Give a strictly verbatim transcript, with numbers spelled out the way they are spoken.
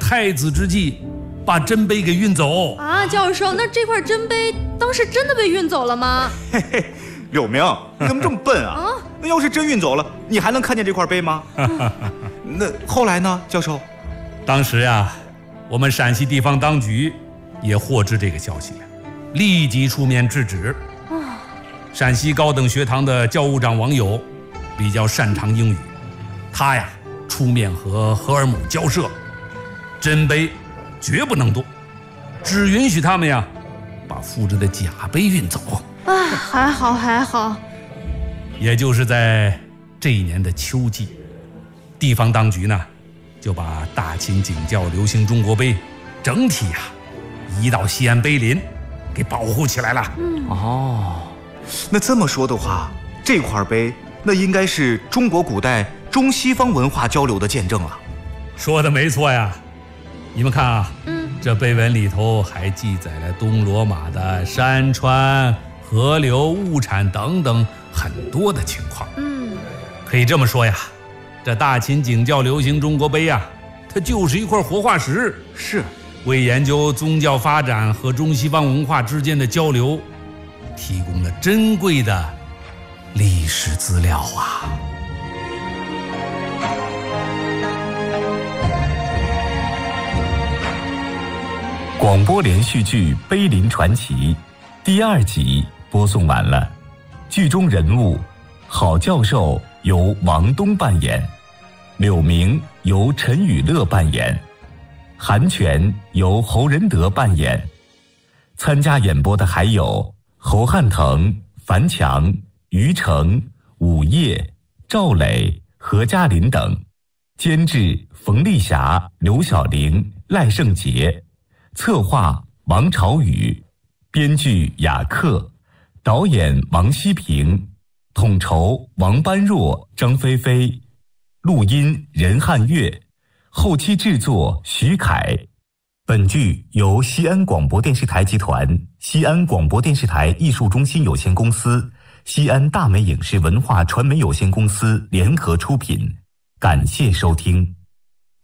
太子之际，把珍杯给运走啊！教授，那这块珍杯当时真的被运走了吗？ 嘿嘿，柳明，你怎么这么笨啊？啊，那要是真运走了，你还能看见这块杯吗？那后来呢，教授？ 当时呀，我们陕西地方当局也获知这个消息了，立即出面制止。啊，陕西高等学堂的教务长王友比较擅长英语，他呀出面和荷尔姆交涉，珍杯绝不能动，只允许他们呀把复制的假杯运走。 啊，还好还好。 也就是在这一年的秋季，地方当局呢就把大秦景教流行中国杯整体呀移到西安碑林，给保护起来了。 嗯，哦，那这么说的话，这块碑那应该是中国古代中西方文化交流的见证了。 说的没错呀，你们看啊，嗯，这碑文里头还记载了东罗马的山川、河流、物产等等很多的情况。嗯，可以这么说呀，这大秦景教流行中国碑呀，它就是一块活化石， 是为研究宗教发展和中西方文化之间的交流提供了珍贵的历史资料啊。 广播连续剧《碑林传奇》第二集播送完了，剧中人物郝教授由王东扮演，柳明由陈宇乐扮演，韩全由侯仁德扮演。参加演播的还有侯汉腾、樊强、于成、武业、赵磊、何嘉林等，监制冯丽霞、刘晓玲、赖胜杰，策划王朝宇，编剧雅克，导演王希平，统筹王般若、张菲菲，录音任汉月，后期制作徐凯。本剧由西安广播电视台集团、西安广播电视台艺术中心有限公司、西安大美影视文化传媒有限公司联合出品，感谢收听。